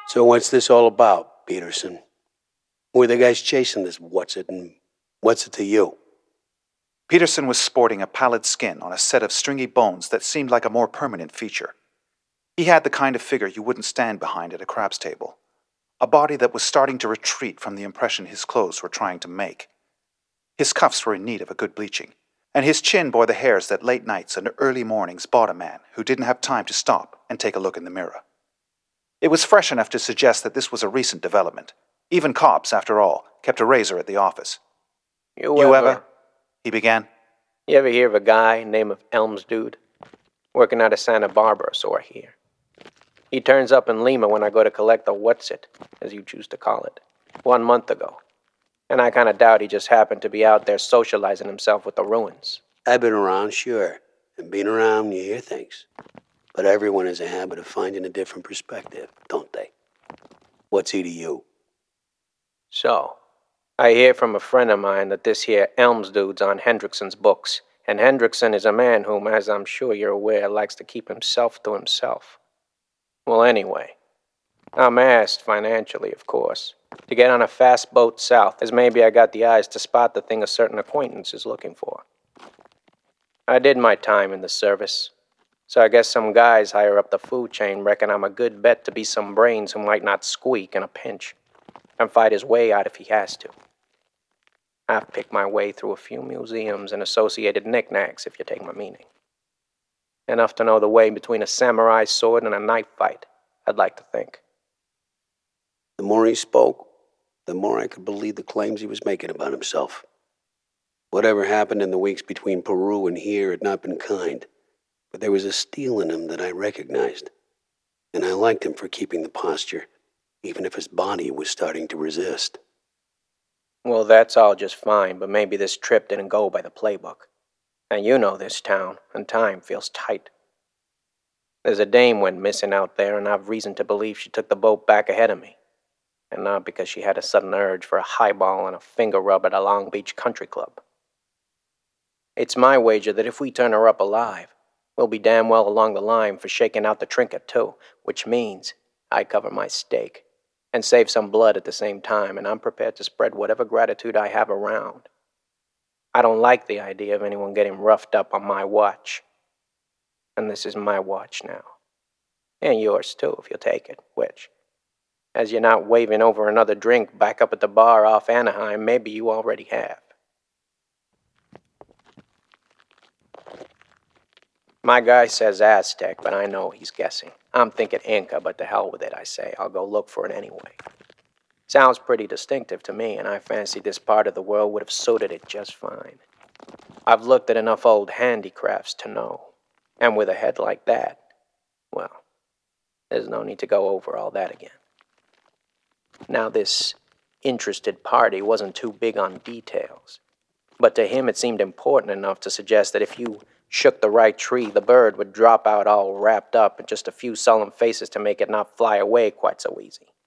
So what's this all about, Peterson? Who are the guys chasing this what's-it, and what's it to you? Peterson was sporting a pallid skin on a set of stringy bones that seemed like a more permanent feature. He had the kind of figure you wouldn't stand behind at a craps table. A body that was starting to retreat from the impression his clothes were trying to make. His cuffs were in need of a good bleaching, and his chin bore the hairs that late nights and early mornings bought a man who didn't have time to stop and take a look in the mirror. It was fresh enough to suggest that this was a recent development. Even cops, after all, kept a razor at the office. You ever, he began. You ever hear of a guy named Elms Dude? Working out of Santa Barbara, so I hear. He turns up in Lima when I go to collect the what's-it, as you choose to call it, 1 month ago. And I kind of doubt he just happened to be out there socializing himself with the ruins. I've been around, sure. And being around, you hear things. But everyone has a habit of finding a different perspective, don't they? What's he to you? So, I hear from a friend of mine that this here Elms Dude's on Hendrickson's books. And Hendrickson is a man whom, as I'm sure you're aware, likes to keep himself to himself. Well, anyway, I'm asked, financially, of course, to get on a fast boat south, as maybe I got the eyes to spot the thing a certain acquaintance is looking for. I did my time in the service, so I guess some guys higher up the food chain reckon I'm a good bet to be some brains who might not squeak in a pinch, and fight his way out if he has to. I've picked my way through a few museums and associated knickknacks, if you take my meaning. Enough to know the way between a samurai sword and a knife fight, I'd like to think. The more he spoke, the more I could believe the claims he was making about himself. Whatever happened in the weeks between Peru and here had not been kind, but there was a steel in him that I recognized, and I liked him for keeping the posture, even if his body was starting to resist. Well, that's all just fine, but maybe this trip didn't go by the playbook. And you know this town, and time feels tight. There's a dame went missing out there, and I've reason to believe she took the boat back ahead of me. And not because she had a sudden urge for a highball and a finger rub at a Long Beach country club. It's my wager that if we turn her up alive, we'll be damn well along the line for shaking out the trinket too, which means I cover my stake and save some blood at the same time, and I'm prepared to spread whatever gratitude I have around. I don't like the idea of anyone getting roughed up on my watch. And this is my watch now. And yours too, if you'll take it, which, as you're not waving over another drink back up at the bar off Anaheim, maybe you already have. My guy says Aztec, but I know he's guessing. I'm thinking Inca, but to hell with it, I say. I'll go look for it anyway. Sounds pretty distinctive to me, and I fancy this part of the world would have suited it just fine. I've looked at enough old handicrafts to know. And with a head like that, well, there's no need to go over all that again. Now, this interested party wasn't too big on details, but to him it seemed important enough to suggest that if you shook the right tree, the bird would drop out all wrapped up and just a few sullen faces to make it not fly away quite so easy.